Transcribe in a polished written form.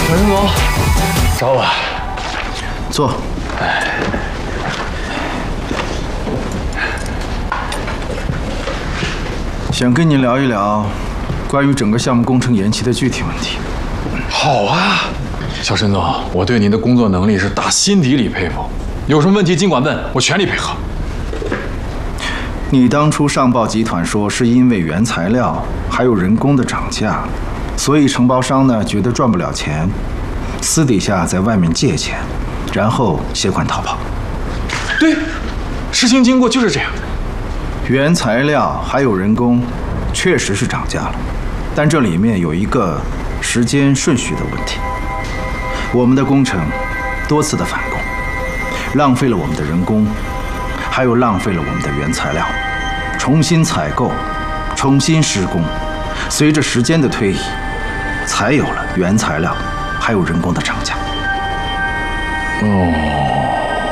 小陈总，找我。 坐。想跟你聊一聊关于整个项目工程延期的具体问题。 好啊，小陈总，我对您的工作能力是打心底里佩服。有什么问题尽管问，我全力配合。 你当初上报集团说是因为原材料还有人工的涨价，所以承包商呢觉得赚不了钱，私底下在外面借钱，然后携款逃跑。 对，事情经过就是这样。 原材料还有人工确实是涨价了，但这里面有一个时间顺序的问题。我们的工程多次的返工，浪费了我们的人工，还有浪费了我们的原材料，重新采购，重新施工，随着时间的推移，才有了原材料还有人工的涨价。 哦。